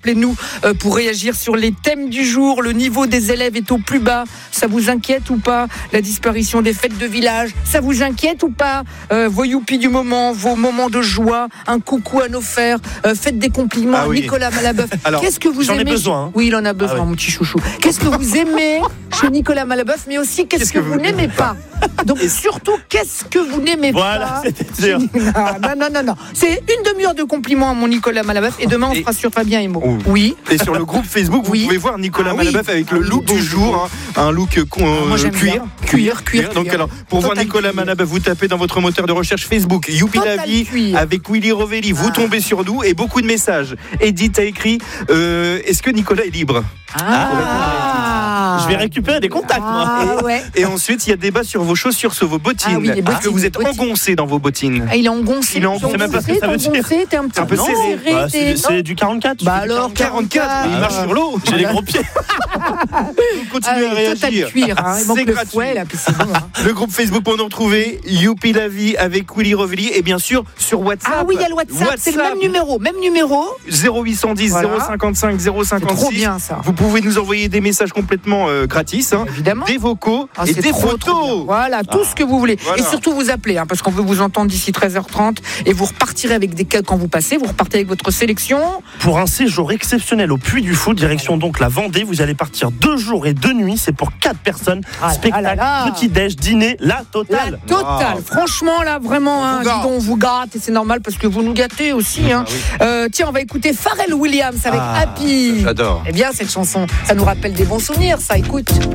appelez-nous pour réagir sur les thèmes du jour. Le niveau des élèves est au plus bas. Ça vous inquiète ou pas? La disparition des fêtes de village, ça vous inquiète ou pas? Vos youpies du moment, vos moments de joie, un coucou à nos frères, faites des compliments à Nicolas Malaboeuf. Alors, qu'est-ce que vous j'en aimez? ai besoin. Oui, il en a besoin, mon petit chouchou. Qu'est-ce que vous aimez chez Nicolas Malaboeuf, mais aussi qu'est-ce que vous n'aimez pas? Donc surtout, qu'est-ce que vous n'aimez pas? Voilà, c'était sûr. Non. C'est une demi-heure de compliments à mon Nicolas Malaboeuf et demain on fera sur Fabien Emo. Oui. Et sur le groupe Facebook, vous pouvez voir Nicolas Malaboeuf avec le look du jour, un look cuir. Donc alors, pour voir Nicolas Malaboeuf, vous tapez dans votre moteur de recherche Facebook Youpi la vie avec Willy Rovelli. Vous tombez sur nous et beaucoup de messages. Edith a écrit est-ce que Nicolas est libre? Je vais récupérer des contacts, moi. Et ensuite, il y a débat sur vos chaussures, sur vos bottines. Est-ce que vous êtes engoncé dans vos bottines? Il est engoncé. C'est même pas ce que ça veut dire. T'es un peu serré. C'est du 44. Bah alors, 44. Il marche sur l'eau. J'ai les gros pieds. Vous continuez à réagir. C'est gratuit. Le groupe Facebook pour nous retrouver, Youpi la vie avec Willy Rovelli. Et bien sûr, sur WhatsApp. Ah oui, il y a le WhatsApp. C'est le même numéro. 0810 055 056. Trop bien, ça. Vous pouvez nous envoyer des messages complètement gratis, évidemment, des vocaux et des photos. Voilà, tout ce que vous voulez. Voilà. Et surtout vous appelez, parce qu'on veut vous entendre d'ici 13h30 et vous repartirez avec des cas quand vous passez, vous repartez avec votre sélection. Pour un séjour exceptionnel au Puy du Fou, direction donc la Vendée, vous allez partir 2 jours et 2 nuits, c'est pour 4 personnes. Spectacle, petit-déj, dîner, la totale. La totale. Franchement, là, vraiment, on vous gâte et c'est normal parce que vous nous gâtez aussi. Tiens, on va écouter Pharrell Williams avec Happy. J'adore. Eh bien, cette chanson, ça nous rappelle des bons souvenirs, ça, écoute.